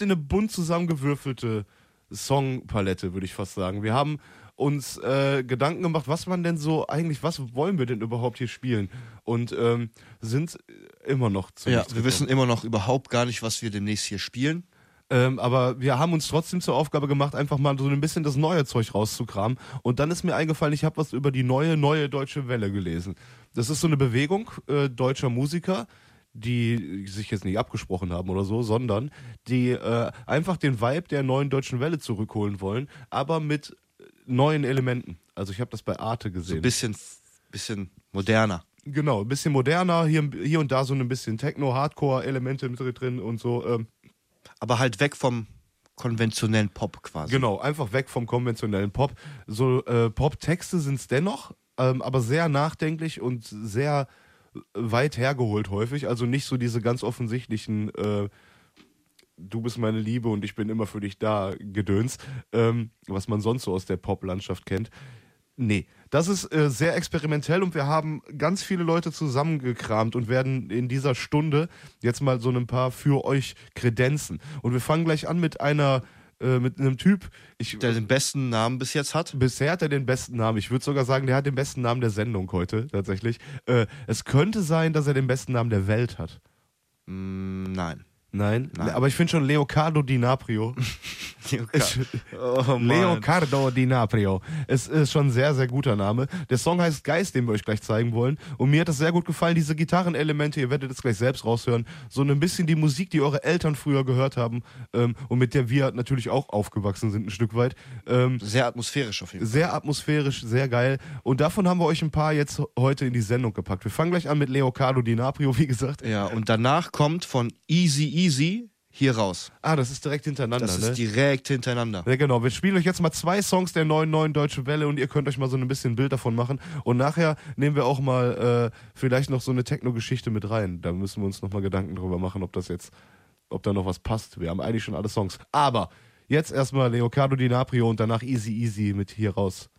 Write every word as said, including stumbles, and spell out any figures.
bisschen eine bunt zusammengewürfelte Songpalette, würde ich fast sagen. Wir haben uns äh, Gedanken gemacht, was man denn so eigentlich, was wollen wir denn überhaupt hier spielen? Und ähm, sind immer noch zu Ja, nichts wir gekommen. wissen immer noch überhaupt gar nicht, was wir demnächst hier spielen. Ähm, aber wir haben uns trotzdem zur Aufgabe gemacht, einfach mal so ein bisschen das neue Zeug rauszukramen. Und dann ist mir eingefallen, ich habe was über die neue, neue Deutsche Welle gelesen. Das ist so eine Bewegung äh, deutscher Musiker, die sich jetzt nicht abgesprochen haben oder so, sondern die äh, einfach den Vibe der neuen Deutschen Welle zurückholen wollen, aber mit neuen Elementen. Also ich habe das bei Arte So gesehen. ein bisschen, bisschen moderner. Genau, ein bisschen moderner, hier, hier und da so ein bisschen Techno-Hardcore-Elemente mit drin und so. Ähm, Aber halt weg vom konventionellen Pop quasi. Genau, einfach weg vom konventionellen Pop. So äh, Pop-Texte sind es dennoch, ähm, aber sehr nachdenklich und sehr weit hergeholt häufig. Also nicht so diese ganz offensichtlichen äh, Du bist meine Liebe und ich bin immer für dich da Gedöns, ähm, was man sonst so aus der Pop-Landschaft kennt. Nee, das ist äh, sehr experimentell und wir haben ganz viele Leute zusammengekramt und werden in dieser Stunde jetzt mal so ein paar für euch kredenzen. Und wir fangen gleich an mit einer, äh, mit einem Typ. Ich, Der den besten Namen bis jetzt hat. Bisher hat er den besten Namen. Ich würde sogar sagen, der hat den besten Namen der Sendung heute, tatsächlich. Äh, es könnte sein, dass er den besten Namen der Welt hat. Mm, nein. Nein, Nein. aber ich finde schon Leonardo DiCaprio. Oh, Mann. Leonardo DiCaprio. Es ist schon ein sehr, sehr guter Name. Der Song heißt Geist, den wir euch gleich zeigen wollen. Und mir hat das sehr gut gefallen, diese Gitarrenelemente, ihr werdet es gleich selbst raushören. So ein bisschen die Musik, die eure Eltern früher gehört haben ähm, und mit der wir natürlich auch aufgewachsen sind ein Stück weit. Ähm, Sehr atmosphärisch auf jeden Fall. sehr atmosphärisch, sehr geil. Und davon haben wir euch ein paar jetzt heute in die Sendung gepackt. Wir fangen gleich an mit Leonardo DiCaprio, wie gesagt. Ja, und danach kommt von Easy Easy hier raus. Ah, das ist direkt hintereinander, Das ne? ist direkt hintereinander. Ja, genau. Wir spielen euch jetzt mal zwei Songs der neuen, neuen Deutsche Welle und ihr könnt euch mal so ein bisschen ein Bild davon machen. Und nachher nehmen wir auch mal äh, vielleicht noch so eine Techno-Geschichte mit rein. Da müssen wir uns nochmal Gedanken drüber machen, ob das jetzt, ob da noch was passt. Wir haben eigentlich schon alle Songs. Aber jetzt erstmal Leonardo DiCaprio und danach Easy Easy mit hier raus.